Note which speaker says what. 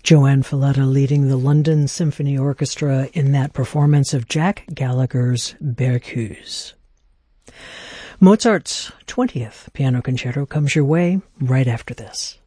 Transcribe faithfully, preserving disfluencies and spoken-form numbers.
Speaker 1: Joanne Falletta leading the London Symphony Orchestra in that performance of Jack Gallagher's Berceuse. Mozart's twentieth Piano Concerto comes your way right after this.